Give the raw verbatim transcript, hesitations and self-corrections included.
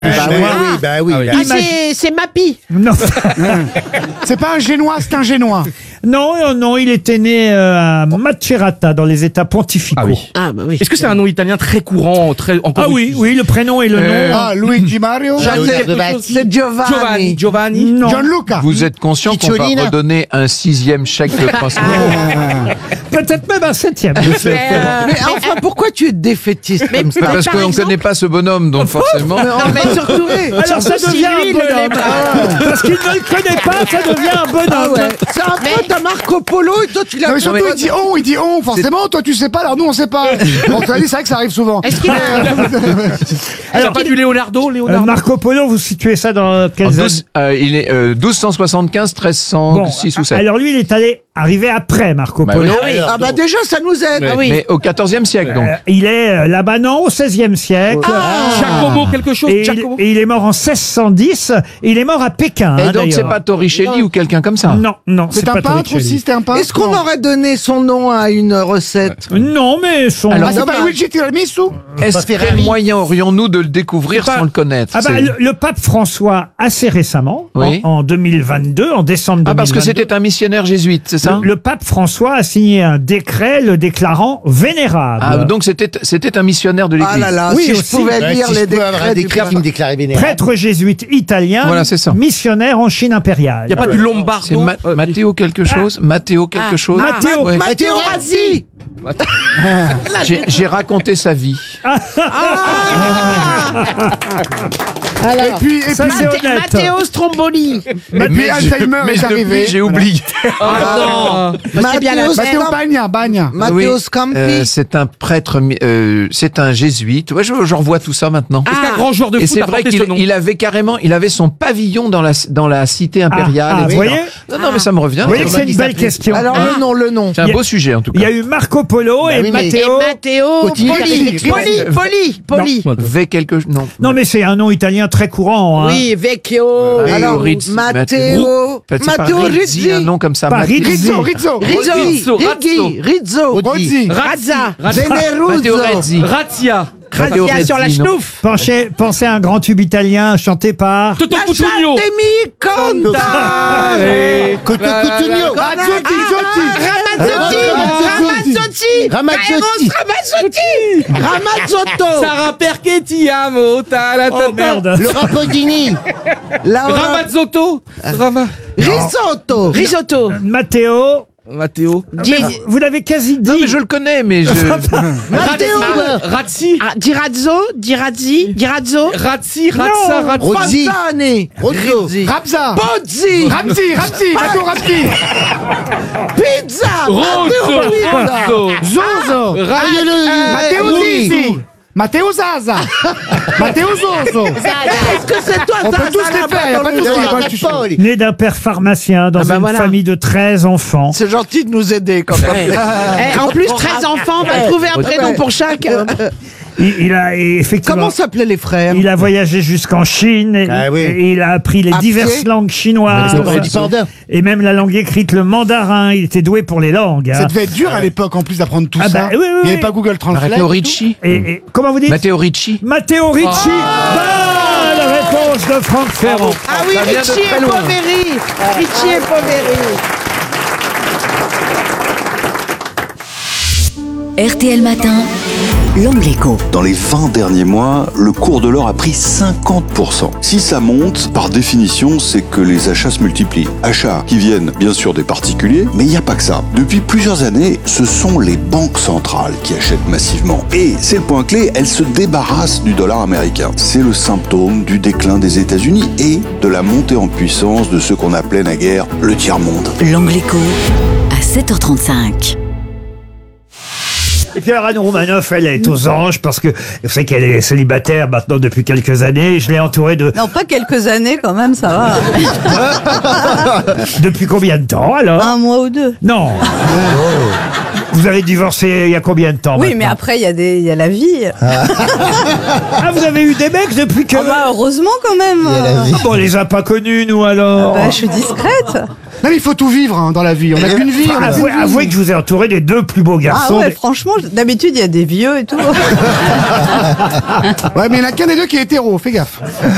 Bah oui, oui, bah oui. Ah oui. bah Ah, oui. c'est, c'est Mappy. Non, C'est pas un génois, c'est un génois. non, non, non, il était né euh, à Macerata, dans les États pontificaux. Ah oui. Ah, bah oui. Est-ce que c'est un nom italien très courant, très encore Ah oui, oui, le prénom et le Euh, nom. Ah, Luigi Mario. Leonardo Vatti. C'est Giovanni. Giovanni. Giovanni. Non. Gianluca. Vous êtes conscient qu'on va Picciolina. redonner un sixième chèque de trois cents euros? Peut-être même un septième. Mais, euh, Mais enfin, pourquoi tu es défaitiste comme ça? Bah, Parce par qu'on ne exemple- connaît pas ce bonhomme, donc forcément. non, mais surtout, Alors ça surtout si devient un lui, le bonhomme. lait- Parce qu'il ne le connaît pas, ça devient un Ah bonhomme. ouais. C'est un Mais- pote à Marco Polo et toi tu l'as. Non, mais surtout, il dit on, il dit on. Forcément, toi, tu sais pas, alors nous, on sait pas. Bon, tu as dit, c'est vrai que ça arrive souvent. Est-ce qu'il a... Alors pas du Leonardo, Euh, Leonardo. Marco Polo, vous situez ça dans En quelles années? douze, euh, il est euh, douze cent soixante-quinze, treize cent six ou sept. alors lui, il est allé arriver après Marco Bah Polo. oui. Ah bah déjà, ça nous aide. Ah oui. Mais au quatorzième siècle, donc. Euh, il est euh, là-bas, non, au seizième siècle. Giacomo quelque chose. Et il, Giacomo. et il est mort en seize cent dix. Et il est mort à Pékin. Et hein, donc, c'est d'ailleurs. pas Torricelli ou quelqu'un comme ça? Non, non, C'est pas un peintre Torricelli. aussi, c'était un peintre. Est-ce qu'on Non. aurait donné son nom à une recette? Non, mais son. Alors, Ah, c'est pas Luigi Tiramisu? Est-ce quel moyen aurions-nous de le découvrir C'est pas- sans le connaître? Ah bah, C'est- le, le pape François, assez récemment, Oui. en, en deux mille vingt-deux, en décembre deux mille vingt-deux. Ah, parce que c'était un missionnaire jésuite, c'est ça? Le, le pape François a signé un décret le déclarant vénérable. Ah, donc c'était c'était un missionnaire de l'Église. Ah là là, Oui, si aussi. je pouvais Ouais, lire si je les pouvais avoir un décrets du décret qui me déclarait vénérable. Prêtre jésuite italien, Voilà, c'est ça. missionnaire en Chine impériale. Il n'y a pas du Lombardo. C'est Ma- euh, Matteo quelque chose? Matteo quelque Ah. chose? Matteo. Ouais. Matteo Razzi. J'ai j'ai raconté sa vie. Et puis, et Ça, puis, c'est Matteo- honnête. Matteo Stromboli. et puis Alzheimer mais est depuis, arrivé. j'ai oublié. Ah, C'est bien la Matteo Matteo Scampi. Bagna, Bagna. Ah Oui, Matteo Scampi. euh, c'est un prêtre, mi- euh, c'est un jésuite. Ouais, je, je revois tout ça maintenant. Est-ce qu'un grand joueur de Et foot c'est a vrai porté qu'il ce nom? il avait carrément, il avait son pavillon dans la dans la cité impériale. Ah, ah, et vous cetera. voyez Non, non, mais ça me revient. Vous voyez que c'est une belle question. Alors le nom, le nom. C'est un Il y a- beau sujet en tout Il y cas. a eu Marco Polo Bah et oui, mais- Et Matteo. Matteo Continue, Poli. continue. Poli, Poli, Poli. V quelque non. Non, mais c'est un nom italien très courant. Hein. Oui, Vecchio. Alors, Rizzi, Matteo, Peut-être c'est pas Matteo Rizzi, Rizzi. un nom comme ça. Pas Matteo- Rizzi. Rizzo, Rizzo. Rizzo, Rizzo, Rizzi, Rizzo, Rozzi. Razza. Matteo Veneruzzo. Rezzi. Razzia. Matteo Razia sur la Rezzi, non. schnouf. Pensez, pensez à un grand tube italien chanté par. Toto Cutugno. Lasciatemi contare. Coto Cutugno. Razzotti, Zotti. Ramazzotti. Ramazzotti. Ramazzotti. Ramazzotti. Ramazzotto. Sarah Perché ti amo. Ta la ta Oh ta. merde. Laurent Poldini. Laura. Ramazzotto. Rama. Risotto. Risotto. Matteo. Matteo. Di- Vous l'avez quasi dit. Non, mais je le connais, mais je. Matteo. Razzi. Ah, Dirazzo. Dirazzi. Dirazzo. Razzi. Razza. Razza. Rozzi. Fontane. Rozzo. Rabza. Pozzi. Ramzi, Ramzi, Matteo Ramzi. Pizza. Rosso. Pizza. Rosso. Zozo. Matteo oui. Zizzi. Matteo Zaza. Matteo Zozo. Est-ce que c'est toi, On peut Zaza, tous les là-bas faire, y a dans pas de le souci. noir? Moi, je suis chaud. Né d'un père pharmacien dans Ah bah une voilà. famille de treize enfants. C'est gentil de nous aider quand même. Eh, en plus, treize enfants, on va trouver un prénom pour chaque. Il, il a et effectivement. Comment s'appelaient les frères? Il a voyagé jusqu'en Chine et, Ah oui. et il a appris les À diverses pied langues chinoises Le Freddy Pardin. et même la langue écrite, le mandarin. Il était doué pour les langues. hein. Ça devait être dur à l'époque en plus d'apprendre tout Ah ça. bah, oui, oui, Il n'y avait oui. pas Google Translate. Matteo Ricci. Et, et- comment vous dites Matteo Ricci. Matteo Ricci. Bonne réponse de Franck Ferrand. Ah oui, Ça vient de Ricci très et loin. Poveri. Ricci et Poveri. R T L Matin, l'Angle Écho. Dans les vingt derniers mois, le cours de l'or a pris cinquante pour cent. Si ça monte, par définition, c'est que les achats se multiplient. Achats qui viennent bien sûr des particuliers, mais il n'y a pas que ça. Depuis plusieurs années, ce sont les banques centrales qui achètent massivement. Et c'est le point clé, elles se débarrassent du dollar américain. C'est le symptôme du déclin des États-Unis et de la montée en puissance de ce qu'on appelait naguère le tiers-monde. L'Angle Écho, à sept heures trente-cinq. Et puis alors Anne Romanoff, elle est aux anges parce que je sais qu'elle est célibataire maintenant depuis quelques années. Je l'ai entourée de... Non, pas quelques années quand même, ça va. Depuis combien de temps alors? Un mois ou deux. Non. Vous avez divorcé il y a combien de temps Oui, maintenant mais après, il y, a des- il y a la vie. Ah, vous avez eu des mecs depuis que... Ah bah, heureusement quand même. Ah bon, on les a pas connus, nous, alors. Bah, je suis discrète. Non, mais il faut tout vivre hein, dans la vie. On n'a qu'une vie. on a Avouez, qu'une vie. avouez que je vous ai entouré des deux plus beaux Ah garçons. ouais, des- franchement, d'habitude, il y a des vieux et tout. Ouais, mais il n'y en a qu'un des deux qui est hétéro, fais gaffe.